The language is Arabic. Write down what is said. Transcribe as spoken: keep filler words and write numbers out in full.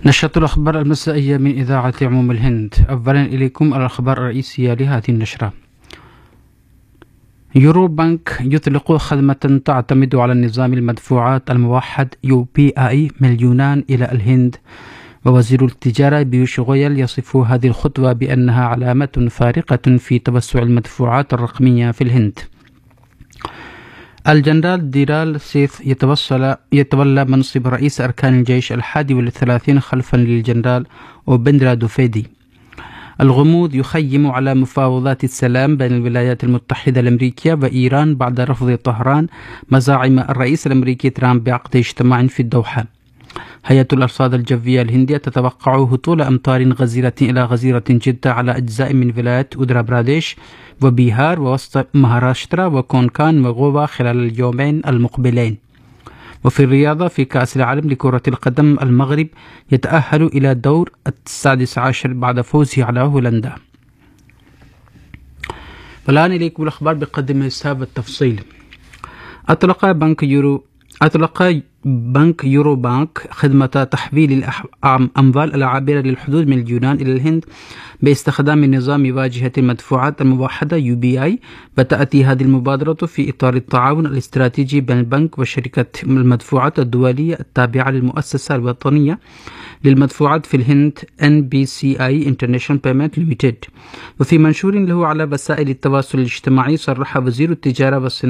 نشرة الأخبار المسائية من إذاعة عموم الهند. أولا إليكم الأخبار الرئيسية لهذه النشرة. يورو بنك يطلق خدمة تعتمد على نظام المدفوعات الموحد يو بي آي من اليونان إلى الهند، ووزير التجارة بيوش غويل يصف هذه الخطوة بأنها علامة فارقة في توسع المدفوعات الرقمية في الهند. الجنرال ديرال سيث يتوصل يتولى منصب رئيس أركان الجيش الحادي والثلاثين خلفا للجنرال أوبندرا دوفيدي. الغموض يخيم على مفاوضات السلام بين الولايات المتحدة الأمريكية وإيران بعد رفض طهران مزاعم الرئيس الأمريكي ترامب بعقد اجتماع في الدوحة. هيئة الأرصاد الجوية الهندية تتوقع هطول أمطار غزيرة إلى غزيرة جدا على أجزاء من ولايات أودرا براديش وبيهار ووسط مهاراشترا وكونكان وغوا خلال اليومين المقبلين. وفي الرياضة، في كأس العالم لكرة القدم، المغرب يتأهل إلى دور السادس عشر بعد فوزه على هولندا. والآن إليكم الأخبار بقدم حساب التفصيل. أطلق بنك يورو أطلق بنك يورو بانك خدمة تحويل الأموال العابرة للحدود من اليونان إلى الهند باستخدام نظام واجهة المدفوعات الموحدة يو بي آي، وتأتي هذه المبادرة في إطار التعاون الاستراتيجي بين البنك وشركة المدفوعات الدولية التابعة للمؤسسة الوطنية للمدفوعات في الهند إن بي سي آي International Payment Limited. وفي منشور له على وسائل التواصل الاجتماعي، صرح وزير التجارة والصناعة